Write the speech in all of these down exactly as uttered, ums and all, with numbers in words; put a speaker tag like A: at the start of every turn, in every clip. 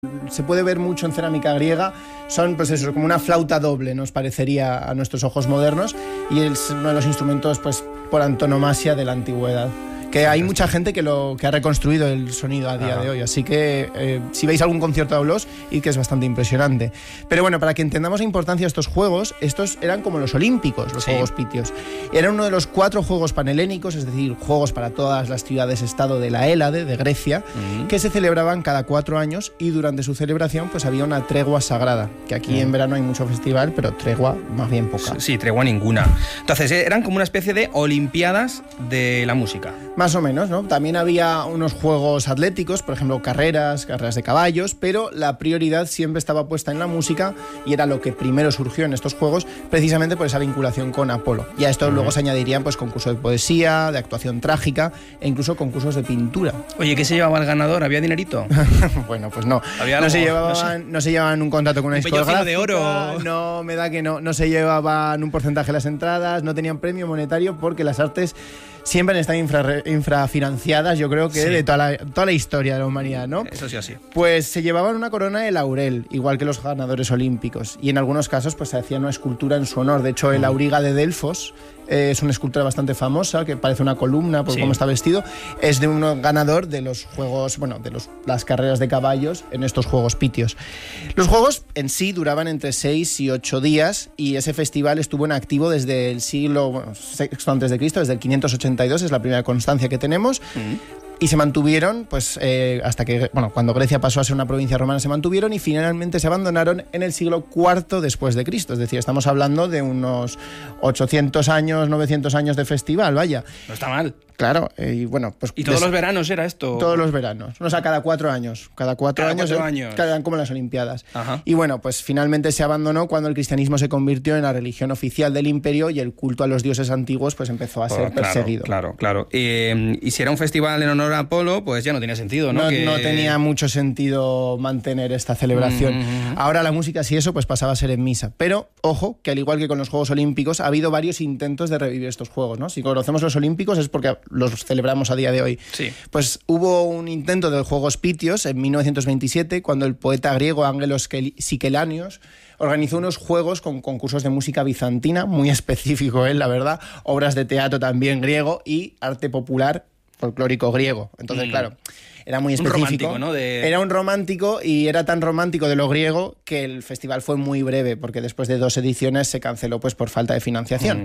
A: se puede ver mucho en cerámica griega, son pues eso, como una flauta doble, nos parecería a nuestros ojos modernos, y es uno de los instrumentos pues por antonomasia de la antigüedad. Que hay mucha gente que lo que ha reconstruido el sonido a día Ajá. de hoy, así que eh, si veis algún concierto de Blos, y que es bastante impresionante. Pero bueno, para que entendamos la importancia de estos juegos, estos eran como los olímpicos, los sí. Juegos Pitios. Eran uno de los cuatro juegos panhelénicos, es decir, juegos para todas las ciudades-estado de la Hélade, de Grecia, uh-huh. que se celebraban cada cuatro años, y durante su celebración pues había una tregua sagrada, que aquí uh-huh. en verano hay mucho festival, pero tregua más bien poca.
B: Sí, tregua ninguna. Entonces eran como una especie de olimpiadas de la música.
A: Más o menos, ¿no? También había unos juegos atléticos, por ejemplo, carreras, carreras de caballos, pero la prioridad siempre estaba puesta en la música, y era lo que primero surgió en estos juegos, precisamente por esa vinculación con Apolo. Y a esto uh-huh. luego se añadirían pues concursos de poesía, de actuación trágica, e incluso concursos de pintura.
B: Oye, ¿qué se llevaba el ganador? ¿Había dinerito?
A: Bueno, pues no.
B: ¿Había
A: no,
B: algo?
A: se llevaban,
B: no, sé.
A: no se llevaban un contrato con una
B: ¿Un
A: discográfica
B: de oro?
A: No, me da que no. No se llevaban un porcentaje de las entradas, no tenían premio monetario, porque las artes siempre han estado infra, infrafinanciadas, yo creo que sí. de toda la, toda la historia de la humanidad, ¿no?
B: Eso sí, así.
A: Pues se llevaban una corona de laurel, igual que los ganadores olímpicos, y en algunos casos pues se hacía una escultura en su honor. De hecho, el auriga de Delfos eh, es una escultura bastante famosa, que parece una columna por sí. cómo está vestido. Es de un ganador de los juegos, bueno, de los, las carreras de caballos en estos Juegos Pitios. Los juegos en sí duraban entre seis y ocho días, y ese festival estuvo en activo desde el siglo bueno, sexto antes de Cristo, desde el quinientos ochenta y dos, es la primera constancia que tenemos. Mm. Y se mantuvieron, pues, eh, hasta que, bueno, cuando Grecia pasó a ser una provincia romana, se mantuvieron, y finalmente se abandonaron en el siglo cuarto después de Cristo. Es decir, estamos hablando de unos ochocientos años, novecientos años de festival, vaya.
B: No está mal.
A: Claro, eh, y bueno, pues...
B: ¿Y todos
A: des...
B: los veranos era esto?
A: Todos los veranos. O sea, cada cuatro años. Cada cuatro
B: cada
A: años.
B: Cuatro años.
A: Eran como las Olimpiadas.
B: Ajá.
A: Y bueno, pues finalmente se abandonó cuando el cristianismo se convirtió en la religión oficial del imperio, y el culto a los dioses antiguos pues empezó a ser oh, claro, perseguido.
B: Claro, claro. Eh, y si era un festival en honor a Apolo, pues ya no tenía sentido, ¿no?
A: No,
B: que...
A: no tenía mucho sentido mantener esta celebración. Mm-hmm. Ahora la música, si eso, pues pasaba a ser en misa. Pero, ojo, que al igual que con los Juegos Olímpicos, ha habido varios intentos de revivir estos juegos, ¿no? Si conocemos los Olímpicos es porque los celebramos a día de hoy.
B: Sí.
A: Pues hubo un intento de Juegos Pitios en mil novecientos veintisiete, cuando el poeta griego Ángelos Sikelanios organizó unos juegos con concursos de música bizantina, muy específico él, la verdad, obras de teatro también griego y arte popular folclórico griego. Entonces, mm. claro, era muy específico.
B: Un romántico, ¿no? De...
A: Era un romántico, y era tan romántico de lo griego que el festival fue muy breve, porque después de dos ediciones se canceló pues por falta de financiación. Mm.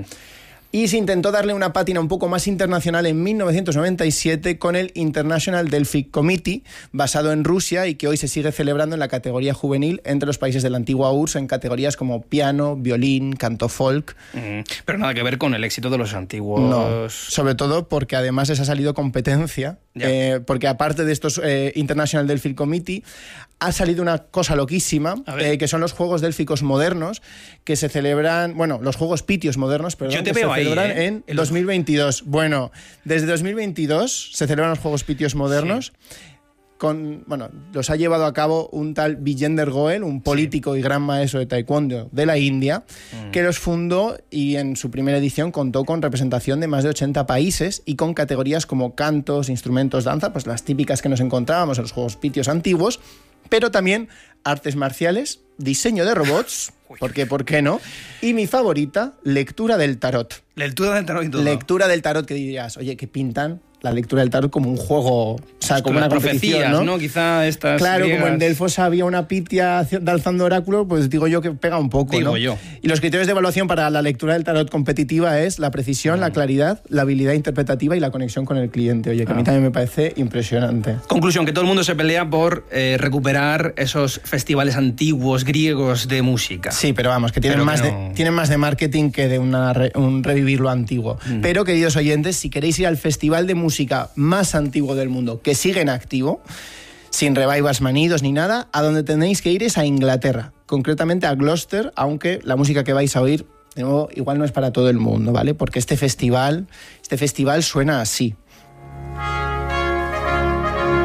A: Y se intentó darle una pátina un poco más internacional en mil novecientos noventa y siete con el International Delphic Committee, basado en Rusia, y que hoy se sigue celebrando en la categoría juvenil entre los países de la antigua U R S S, en categorías como piano, violín, canto folk.
B: Mm, pero nada que ver con el éxito de los antiguos.
A: No, sobre todo porque además les ha salido competencia, eh, porque aparte de estos eh, International Delphic Committee, ha salido una cosa loquísima, eh, que son los Juegos Délficos modernos, que se celebran, bueno, los Juegos Pitios modernos, perdón,
B: Yo te
A: que
B: veo
A: se celebran
B: ahí, ¿eh?
A: en
B: El...
A: dos mil veintidós. Bueno, desde dos mil veintidós se celebran los Juegos Pitios modernos. Sí. Con, bueno, los ha llevado a cabo un tal Vijender Goel, un político sí. y gran maestro de taekwondo de la India, mm. que los fundó, y en su primera edición contó con representación de más de ochenta países, y con categorías como cantos, instrumentos, danza, pues las típicas que nos encontrábamos en los Juegos Pitios antiguos, pero también artes marciales, diseño de robots, porque ¿por qué no? Y mi favorita, lectura del tarot.
B: Lectura del tarot y todo.
A: Lectura del tarot, que dirías, oye, ¿qué pintan la lectura del tarot como un juego, o sea, como una competición, ¿no?
B: ¿no? Quizá estas
A: Claro,
B: griegas...
A: como en Delfos había una pitia alzando oráculos, pues digo yo que pega un poco,
B: digo
A: ¿no?
B: yo.
A: Y los criterios de evaluación para la lectura del tarot competitiva es la precisión, mm. la claridad, la habilidad interpretativa y la conexión con el cliente. Oye, que ah. a mí también me parece impresionante.
B: Conclusión, que todo el mundo se pelea por eh, recuperar esos festivales antiguos griegos de música.
A: Sí, pero vamos, que tienen, más, que no... de, tienen más de marketing que de una re, un revivir lo antiguo. Mm. Pero, queridos oyentes, si queréis ir al festival de música más antiguo del mundo, que sigue en activo, sin revivals manidos ni nada, a donde tenéis que ir es a Inglaterra, concretamente a Gloucester, aunque la música que vais a oír, de nuevo, igual no es para todo el mundo, ¿vale? Porque este festival, este festival suena así.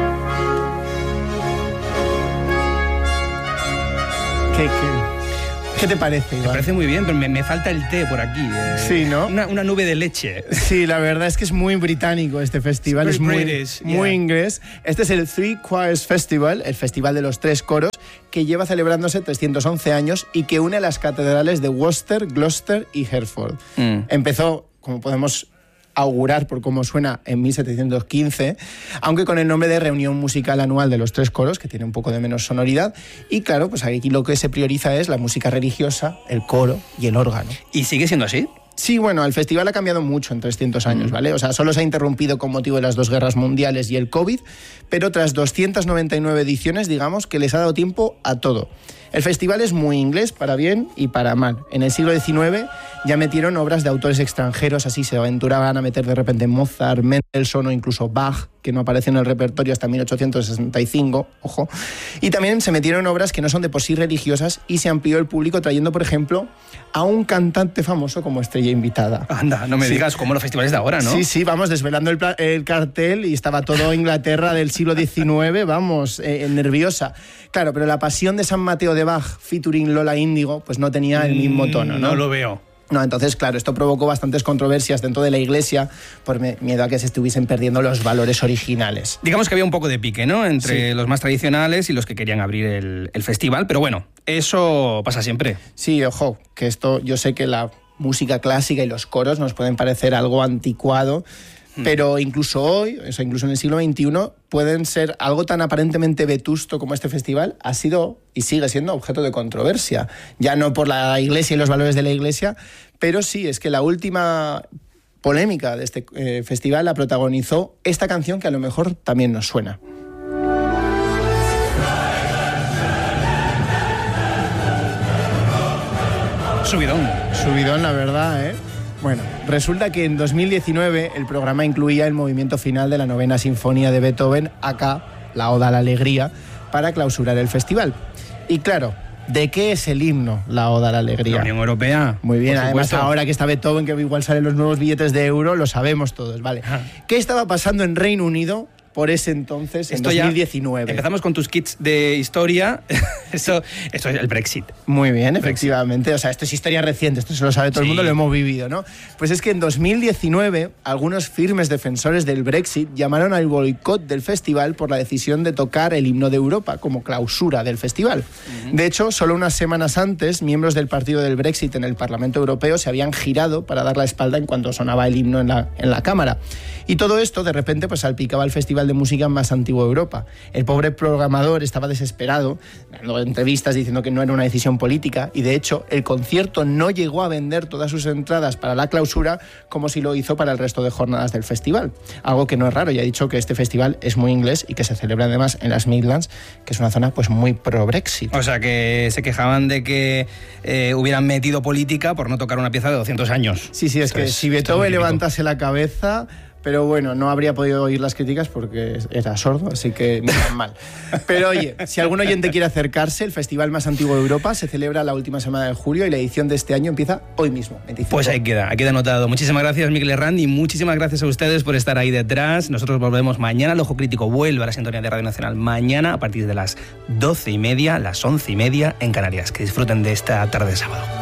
A: ¿Qué, qué? ¿Qué te parece, Iván?
B: Me parece muy bien, pero me, me falta el té por aquí. Eh,
A: sí, ¿no?
B: Una, una nube de leche.
A: Sí, la verdad es que es muy británico este festival, es muy, British, muy yeah. inglés. Este es el Three Choirs Festival, el festival de los tres coros, que lleva celebrándose trescientos once años y que une las catedrales de Worcester, Gloucester y Hereford. Mm. Empezó, como podemos augurar por cómo suena, en mil setecientos quince, aunque con el nombre de Reunión Musical Anual de los Tres Coros, que tiene un poco de menos sonoridad, y claro, pues aquí lo que se prioriza es la música religiosa, el coro y el órgano.
B: ¿Y sigue siendo así?
A: Sí, bueno, el festival ha cambiado mucho en trescientos años, ¿vale? O sea, solo se ha interrumpido con motivo de las dos guerras mundiales y el COVID, pero tras doscientas noventa y nueve ediciones, digamos que les ha dado tiempo a todo. El festival es muy inglés, para bien y para mal. En el siglo diecinueve ya metieron obras de autores extranjeros, así se aventuraban a meter de repente Mozart, Mendelssohn o incluso Bach, que no aparece en el repertorio hasta mil ochocientos sesenta y cinco, ojo. Y también se metieron obras que no son de por sí religiosas y se amplió el público trayendo, por ejemplo, a un cantante famoso como estrella invitada.
B: Anda, no me sí. digas como los festivales de ahora, ¿no?
A: Sí, sí, vamos desvelando el, el cartel y estaba todo Inglaterra del siglo diecinueve, vamos, eh, nerviosa. Claro, pero la Pasión de San Mateo de Bach, featuring Lola Índigo, pues no tenía el mismo tono, ¿no?
B: No lo veo.
A: No, entonces, claro, esto provocó bastantes controversias dentro de la Iglesia por miedo a que se estuviesen perdiendo los valores originales.
B: Digamos que había un poco de pique, ¿no? Entre sí. los más tradicionales y los que querían abrir el, el festival, pero bueno, eso pasa siempre.
A: Sí, ojo, que esto, yo sé que la música clásica y los coros nos pueden parecer algo anticuado, pero incluso hoy, o sea, incluso en el siglo veintiuno, pueden ser algo tan aparentemente vetusto como este festival, ha sido y sigue siendo objeto de controversia. Ya no por la Iglesia y los valores de la Iglesia, pero sí, es que la última polémica de este eh, festival la protagonizó esta canción que a lo mejor también nos suena.
B: Subidón.
A: Subidón, la verdad, ¿eh? Bueno, resulta que en dos mil diecinueve el programa incluía el movimiento final de la novena sinfonía de Beethoven, acá, la Oda a la Alegría, para clausurar el festival. Y claro, ¿de qué es el himno, la Oda a la Alegría?
B: La Unión Europea.
A: Muy bien, además ahora que está Beethoven, que igual salen los nuevos billetes de euro, lo sabemos todos, ¿vale? Ajá. ¿Qué estaba pasando en Reino Unido por ese entonces, en esto dos mil diecinueve?
B: Empezamos con tus kits de historia. Esto, esto es el Brexit.
A: Muy bien, efectivamente. Brexit. O sea, esto es historia reciente, esto se lo sabe todo sí. el mundo, lo hemos vivido, ¿no? Pues es que en dos mil diecinueve algunos firmes defensores del Brexit llamaron al boicot del festival por la decisión de tocar el himno de Europa como clausura del festival. Uh-huh. De hecho, solo unas semanas antes, miembros del partido del Brexit en el Parlamento Europeo se habían girado para dar la espalda en cuanto sonaba el himno en la, en la Cámara. Y todo esto, de repente, pues salpicaba el festival de música más antiguo de Europa. El pobre programador estaba desesperado, dando entrevistas diciendo que no era una decisión política, y de hecho el concierto no llegó a vender todas sus entradas para la clausura como si lo hizo para el resto de jornadas del festival. Algo que no es raro, ya he dicho que este festival es muy inglés y que se celebra además en las Midlands, que es una zona pues muy pro-Brexit.
B: O sea que se quejaban de que eh, hubieran metido política por no tocar una pieza de doscientos años.
A: Sí, sí, es esto que es, si Beethoven levantase la cabeza... Pero bueno, no habría podido oír las críticas porque era sordo, así que ni tan mal. Pero oye, si algún oyente quiere acercarse, el festival más antiguo de Europa se celebra la última semana de julio y la edición de este año empieza hoy mismo, veinticinco.
B: Pues ahí queda, ahí queda anotado. Muchísimas gracias, Miquel Herrán, y muchísimas gracias a ustedes por estar ahí detrás. Nosotros volvemos mañana. El Ojo Crítico vuelve a la sintonía de Radio Nacional mañana a partir de las doce y media, las once y media en Canarias. Que disfruten de esta tarde de sábado.